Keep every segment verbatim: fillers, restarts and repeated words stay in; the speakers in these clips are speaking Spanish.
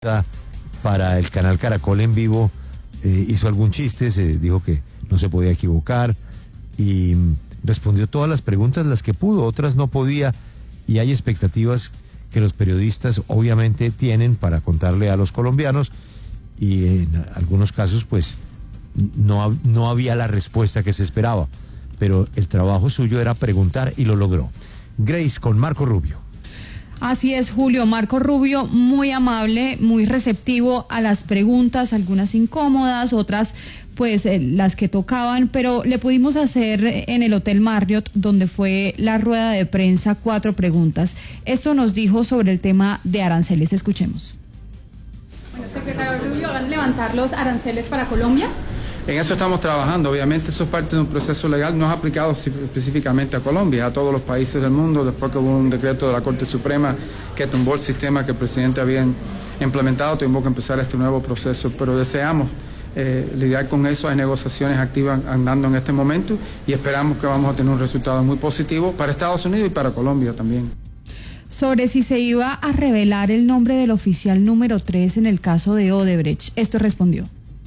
pregunta para el canal Caracol en vivo, eh, hizo algún chiste, se dijo que no se podía equivocar y respondió todas las preguntas las que pudo, otras no podía, y hay expectativas que los periodistas obviamente tienen para contarle a los colombianos, y en algunos casos pues no, no había la respuesta que se esperaba, pero el trabajo suyo era preguntar y lo logró. Grace con Marco Rubio. Así es, Julio. Marco Rubio, muy amable, muy receptivo a las preguntas, algunas incómodas, otras pues eh, las que tocaban, pero le pudimos hacer en el Hotel Marriott, donde fue la rueda de prensa, cuatro preguntas. Esto nos dijo sobre el tema de aranceles. Escuchemos. Bueno, secretario Rubio, ¿van a levantar los aranceles para Colombia? En eso estamos trabajando. Obviamente eso es parte de un proceso legal, no es aplicado específicamente a Colombia, a todos los países del mundo, después que hubo un decreto de la Corte Suprema que tumbó el sistema que el presidente había implementado, tuvimos que empezar este nuevo proceso, pero deseamos eh, lidiar con eso. Hay negociaciones activas andando en este momento y esperamos que vamos a tener un resultado muy positivo para Estados Unidos y para Colombia también. Sobre si se iba a revelar el nombre del oficial número tres en el caso de Odebrecht, esto respondió.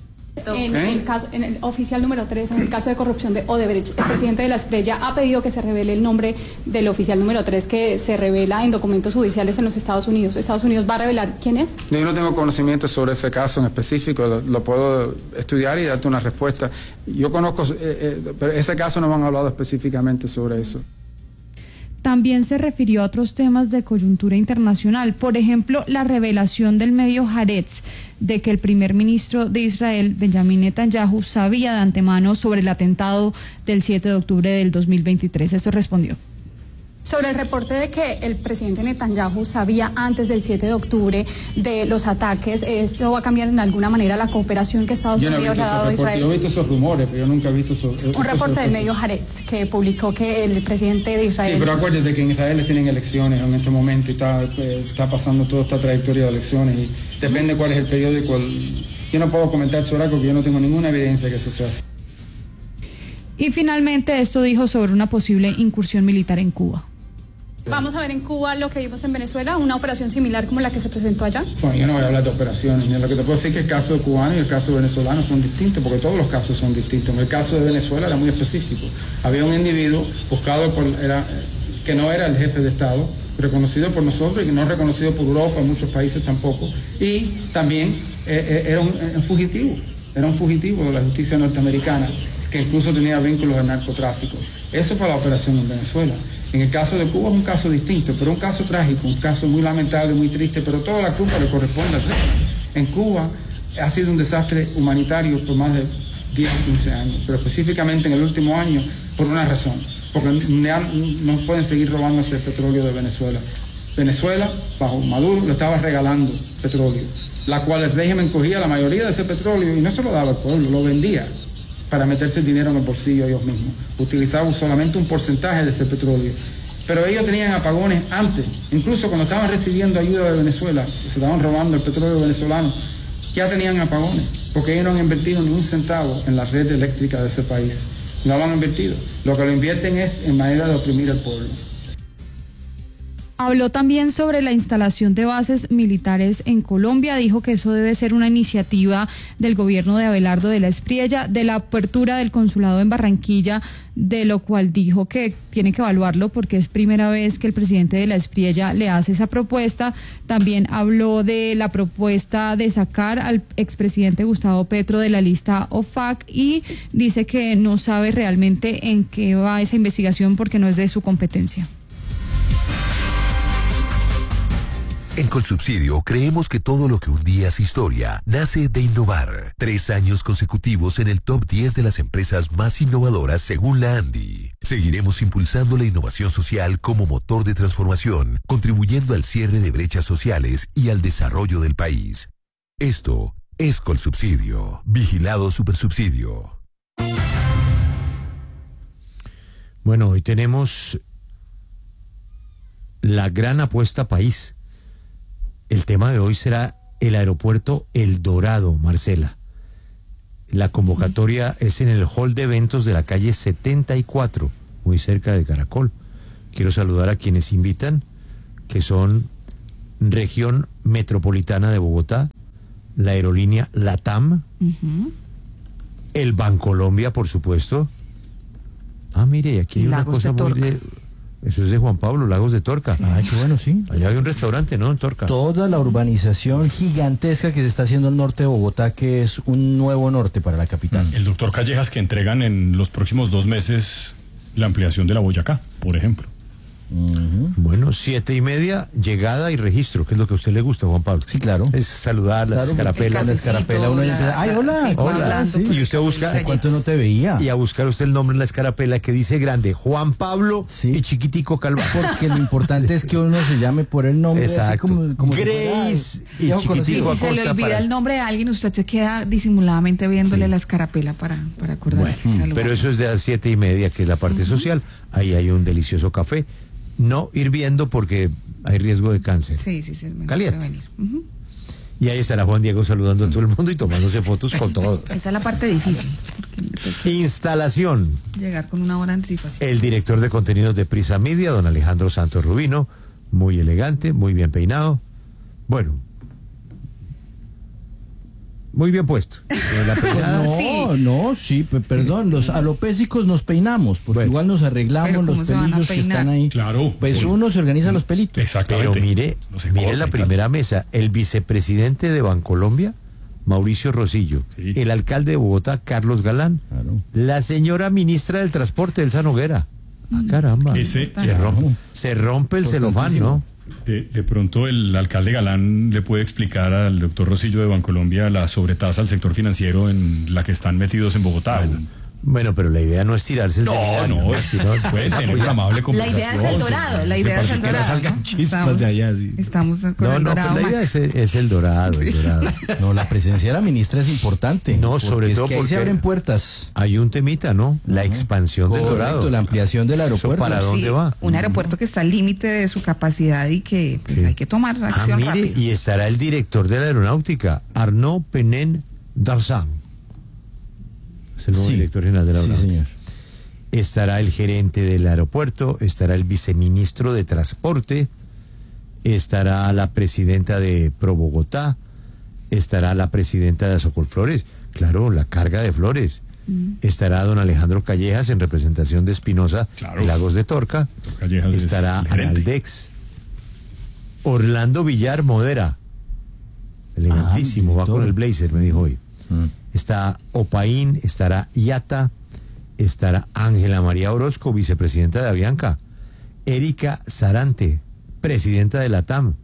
En el caso, en el oficial número tres, en el caso de corrupción de Odebrecht, el presidente de la Espriella ha pedido que se revele el nombre del oficial número tres que se revela en documentos judiciales en los Estados Unidos. ¿Estados Unidos va a revelar quién es? Yo no tengo conocimiento sobre ese caso en específico, lo, lo puedo estudiar y darte una respuesta. Yo conozco, eh, eh, pero ese caso no me han hablado específicamente sobre eso. También se refirió a otros temas de coyuntura internacional, por ejemplo, la revelación del medio Haaretz de que el primer ministro de Israel, Benjamin Netanyahu, sabía de antemano sobre el atentado del siete de octubre del dos mil veintitrés. Esto respondió. Sobre el reporte de que el presidente Netanyahu sabía antes del siete de octubre de los ataques, ¿esto va a cambiar en alguna manera la cooperación que Estados Unidos no le ha dado a Israel? Yo he visto esos rumores, pero yo nunca he visto esos... Un reporte del medio Haaretz que publicó que el presidente de Israel... Sí, pero acuérdate que en Israel tienen elecciones en este momento y está, está pasando toda esta trayectoria de elecciones y depende cuál es el periódico. Yo no puedo comentar sobre algo porque yo no tengo ninguna evidencia que eso sea así. Y finalmente esto dijo sobre una posible incursión militar en Cuba. Vamos a ver en Cuba lo que vimos en Venezuela, una operación similar como la que se presentó allá. Bueno, yo no voy a hablar de operaciones, lo que te puedo decir es que el caso cubano y el caso venezolano son distintos, porque todos los casos son distintos. En el caso de Venezuela era muy específico. Había un individuo buscado por, era, que no era el jefe de Estado, reconocido por nosotros y no reconocido por Europa, en muchos países tampoco, y también eh, eh, era un, un fugitivo, era un fugitivo de la justicia norteamericana, que incluso tenía vínculos de narcotráfico. Eso fue la operación en Venezuela. En el caso de Cuba es un caso distinto, pero un caso trágico, un caso muy lamentable, muy triste, pero toda la culpa le corresponde al régimen. En Cuba ha sido un desastre humanitario por más de diez, quince años, pero específicamente en el último año por una razón, porque no pueden seguir robándose el petróleo de Venezuela. Venezuela, bajo Maduro, le estaba regalando petróleo, la cual el régimen cogía la mayoría de ese petróleo y no se lo daba al pueblo, lo vendía para meterse el dinero en el bolsillo ellos mismos. Utilizaban solamente un porcentaje de ese petróleo. Pero ellos tenían apagones antes, incluso cuando estaban recibiendo ayuda de Venezuela, se estaban robando el petróleo venezolano, ya tenían apagones, porque ellos no han invertido ni un centavo en la red eléctrica de ese país. No lo han invertido. Lo que lo invierten es en manera de oprimir al pueblo. Habló también sobre la instalación de bases militares en Colombia, dijo que eso debe ser una iniciativa del gobierno de Abelardo de la Espriella, de la apertura del consulado en Barranquilla, de lo cual dijo que tiene que evaluarlo porque es primera vez que el presidente de la Espriella le hace esa propuesta. También habló de la propuesta de sacar al expresidente Gustavo Petro de la lista O F A C y dice que no sabe realmente en qué va esa investigación porque no es de su competencia. En Colsubsidio creemos que todo lo que un día es historia nace de innovar. Tres años consecutivos en el top diez de las empresas más innovadoras según la ANDI. Seguiremos impulsando la innovación social como motor de transformación, contribuyendo al cierre de brechas sociales y al desarrollo del país. Esto es Colsubsidio. Vigilado Supersubsidio. Bueno, hoy tenemos la gran apuesta país. El tema de hoy será el aeropuerto El Dorado, Marcela. La convocatoria es en el hall de eventos de la calle setenta y cuatro, muy cerca de Caracol. Quiero saludar a quienes invitan, que son Región Metropolitana de Bogotá, la aerolínea LATAM, uh-huh. el Bancolombia, por supuesto. Ah, mire, aquí hay una cosa muy de... Eso es de Juan Pablo, Lagos de Torca. Sí. Ay, qué bueno, sí. Allá hay un restaurante, ¿no? En Torca. Toda la urbanización gigantesca que se está haciendo al norte de Bogotá, que es un nuevo norte para la capital. El doctor Callejas, que entregan en los próximos dos meses la ampliación de la Boyacá, por ejemplo. Uh-huh. Bueno, siete y media, llegada y registro, que es lo que a usted le gusta, Juan Pablo. Sí, claro. Es saludar, las claro, escarapelas. La escarapela, uno ya empieza, ay, hola, sí, hola. Sí. Y usted busca... ¿Cuánto no te veía? Y a buscar usted el nombre en la escarapela que dice grande, Juan Pablo sí. y chiquitico Calva. Porque lo importante es que uno se llame por el nombre. Exacto. Así como, como Grace si fuera, y chiquitico. Si se le olvida para... el nombre de alguien, usted se queda disimuladamente viéndole sí. la escarapela para, para acordarse. Bueno, pero eso es de las siete y media, que es la parte uh-huh. social. Ahí hay un delicioso café. No hirviendo porque hay riesgo de cáncer. Sí, sí, sí. Caliente. Uh-huh. Y ahí estará Juan Diego saludando a todo el mundo y tomándose fotos con todo. Esa es la parte difícil. Instalación. Llegar con una hora de anticipación. El director de contenidos de Prisa Media, don Alejandro Santos Rubino, muy elegante, muy bien peinado. Bueno, muy bien puesto. La peinada, no, sí. no, sí, perdón, los alopésicos nos peinamos, porque bueno, igual nos arreglamos los pelillos que están ahí. Claro. Pues sí. uno se organiza los pelitos. Exactamente. Pero mire, mire la primera mesa, el vicepresidente de Bancolombia, Mauricio Rosillo, sí. el alcalde de Bogotá, Carlos Galán, claro. la señora ministra del Transporte, Elsa Noguera. Ah, caramba. Ese, se, rompe, se rompe el celofán, ¿no? De, de pronto el alcalde Galán le puede explicar al doctor Rosillo de Bancolombia la sobretasa al sector financiero en la que están metidos en Bogotá. Bueno, bueno pero la idea no es tirarse el No, seminario, no, es que no puede tener una amable conversación. La idea es el dorado, la idea es el dorado. Que no salgan ¿no? chispas estamos, de allá. Sí. Estamos con no, el no, dorado. No, la idea es, es el dorado, sí. el dorado. No, la presencia de la ministra es importante. No, sobre todo es que porque ahí se abren puertas. Hay un temita, ¿no? La expansión Correcto, del dorado. La ampliación del aeropuerto. ¿Para dónde sí, va? Un aeropuerto que está al límite de su capacidad y que pues, sí. hay que tomar acción ah, mire, rápida. Y estará el director de la aeronáutica, Arnaud Penin Darzan. Es el nuevo sí. director general de la aeronáutica. Sí, señor. Estará el gerente del aeropuerto, estará el viceministro de Transporte, estará la presidenta de Pro Bogotá, estará la presidenta de Azocol Flores, claro, la carga de flores. Mm. Estará don Alejandro Callejas en representación de Espinosa, claro. Lagos de Torca. Estará Analdex. Orlando Villar modera. Elegantísimo, ah, va con el blazer, me dijo hoy. Mm. Está Opaín, estará Iata. Estará Ángela María Orozco, vicepresidenta de Avianca. Erika Sarante, presidenta de la T A M.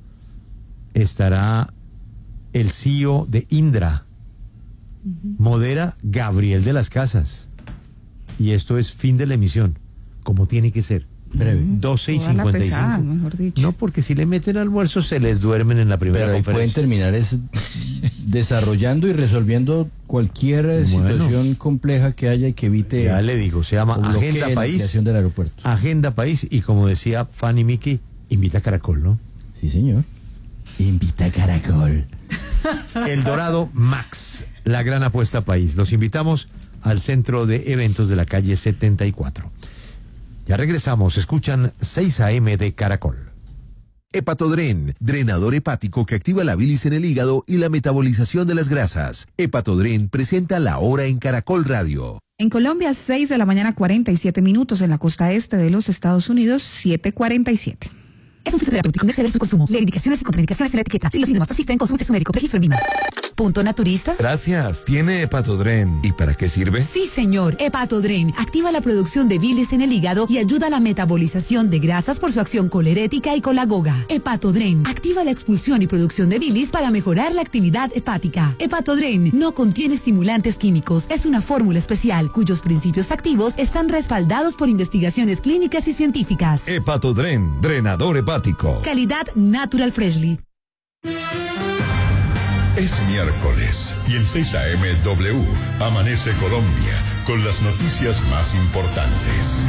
Estará el C E O de Indra. Uh-huh. Modera Gabriel de las Casas. Y esto es fin de la emisión, como tiene que ser. Breve. doce y cincuenta y cinco. Pesada, mejor dicho. No, porque si le meten almuerzo se les duermen en la primera Pero ahí conferencia. pueden terminar es desarrollando y resolviendo cualquier bueno, situación compleja que haya y que evite. Ya le digo, se llama Agenda País. Del aeropuerto. Agenda País y como decía Fanny Mickey, invita a Caracol, ¿no? Sí, señor. Invita a Caracol. El Dorado Max, la gran apuesta país. Los invitamos al centro de eventos de la calle setenta y cuatro. Ya regresamos, escuchan seis a eme de Caracol. Hepatodren, drenador hepático que activa la bilis en el hígado y la metabolización de las grasas. Hepatodren presenta La Hora en Caracol Radio. En Colombia, seis de la mañana, cuarenta y siete minutos. En la costa este de los Estados Unidos, siete cuarenta y siete. Es un fitoterapéutico, no exceder su consumo. Leer indicaciones y contraindicaciones en la etiqueta. Si los síntomas persisten, consulte su médico. Registro en Vima. ¿Punto naturista? Gracias. ¿Tiene Hepatodren? ¿Y para qué sirve? Sí, señor. Hepatodren activa la producción de bilis en el hígado y ayuda a la metabolización de grasas por su acción colerética y colagoga. Hepatodren activa la expulsión y producción de bilis para mejorar la actividad hepática. Hepatodren no contiene estimulantes químicos. Es una fórmula especial cuyos principios activos están respaldados por investigaciones clínicas y científicas. Hepatodren, drenador hepático. Calidad Natural Freshly. Es miércoles y el seis a eme W amanece Colombia con las noticias más importantes.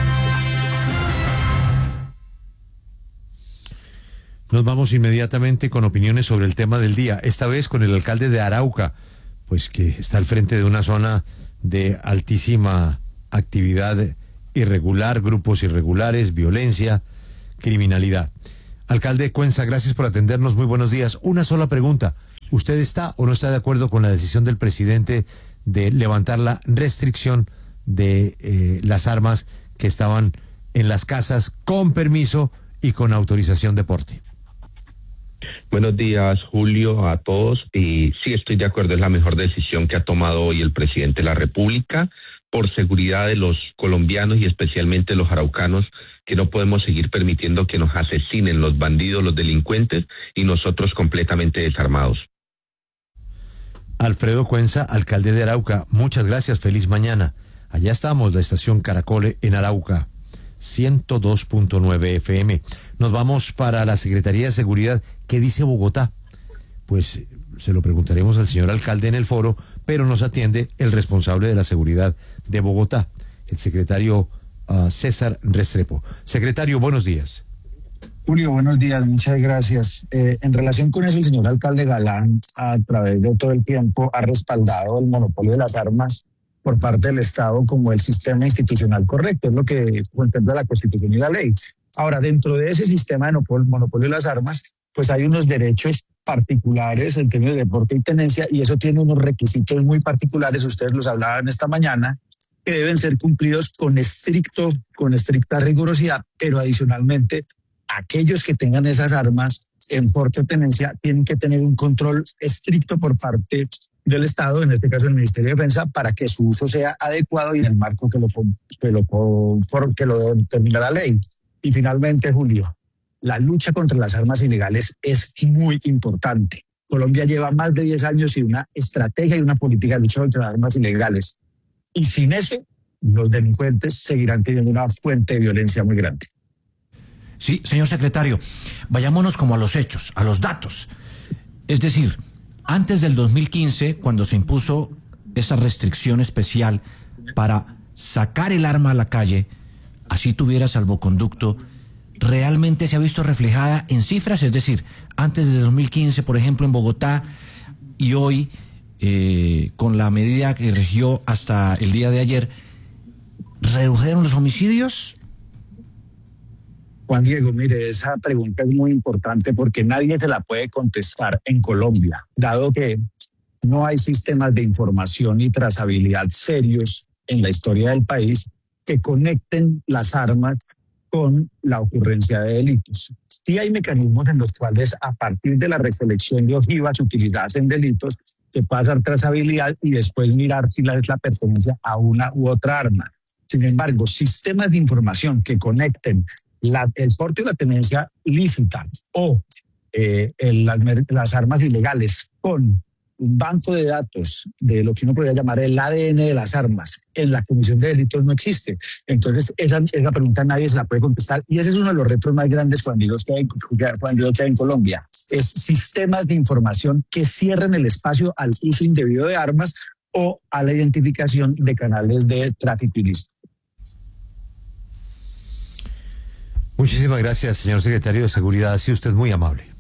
Nos vamos inmediatamente con opiniones sobre el tema del día, esta vez con el alcalde de Arauca, pues que está al frente de una zona de altísima actividad irregular, grupos irregulares, violencia, criminalidad. Alcalde Cuenza, gracias por atendernos, muy buenos días. Una sola pregunta, ¿usted está o no está de acuerdo con la decisión del presidente de levantar la restricción de eh, las armas que estaban en las casas con permiso y con autorización de porte? Buenos días, Julio, a todos. Y sí, estoy de acuerdo, es la mejor decisión que ha tomado hoy el presidente de la República por seguridad de los colombianos y especialmente los araucanos, que no podemos seguir permitiendo que nos asesinen los bandidos, los delincuentes y nosotros completamente desarmados. Alfredo Cuenza, alcalde de Arauca, muchas gracias, feliz mañana. Allá estamos, la estación Caracol en Arauca, ciento dos punto nueve F M. Nos vamos para la Secretaría de Seguridad. ¿Qué dice Bogotá? Pues se lo preguntaremos al señor alcalde en el foro, pero nos atiende el responsable de la seguridad de Bogotá, el secretario uh, César Restrepo. Secretario, buenos días. Julio, buenos días, muchas gracias. Eh, en relación con eso, el señor alcalde Galán, a través de todo el tiempo, ha respaldado el monopolio de las armas por parte del Estado como el sistema institucional correcto, es lo que contempla la Constitución y la ley. Ahora, dentro de ese sistema de monopolio de las armas, pues hay unos derechos particulares en términos de porte y tenencia, y eso tiene unos requisitos muy particulares, ustedes los hablaban esta mañana, que deben ser cumplidos con estricto, con estricta rigurosidad, pero adicionalmente, aquellos que tengan esas armas en porte o tenencia tienen que tener un control estricto por parte del Estado, en este caso el Ministerio de Defensa, para que su uso sea adecuado y en el marco que lo, que lo, que lo determina la ley. Y finalmente, Julio, la lucha contra las armas ilegales es muy importante. Colombia lleva más de diez años y una estrategia y una política de lucha contra las armas ilegales. Y sin eso, los delincuentes seguirán teniendo una fuente de violencia muy grande. Sí, señor secretario, vayámonos como a los hechos, a los datos. Es decir, antes del dos mil quince, cuando se impuso esa restricción especial para sacar el arma a la calle, así tuviera salvoconducto, ¿realmente se ha visto reflejada en cifras? Es decir, antes de dos mil quince, por ejemplo, en Bogotá, y hoy, eh, con la medida que regió hasta el día de ayer, ¿redujeron los homicidios? Juan Diego, mire, esa pregunta es muy importante porque nadie se la puede contestar en Colombia, dado que no hay sistemas de información y trazabilidad serios en la historia del país que conecten las armas con la ocurrencia de delitos. Sí hay mecanismos en los cuales, a partir de la recolección de ojivas utilizadas en delitos, se puede hacer trazabilidad y después mirar si es la pertenencia a una u otra arma. Sin embargo, sistemas de información que conecten la, el porte y la tenencia lícita o eh, el, las, las armas ilegales con un banco de datos de lo que uno podría llamar el A D N de las armas en la comisión de delitos no existe. Entonces, esa, esa pregunta nadie se la puede contestar y ese es uno de los retos más grandes cuando que hay, cuando que hay en Colombia. Es sistemas de información que cierren el espacio al uso indebido de armas o a la identificación de canales de tráfico ilícito. Muchísimas gracias, señor secretario de Seguridad. Ha sido usted muy amable.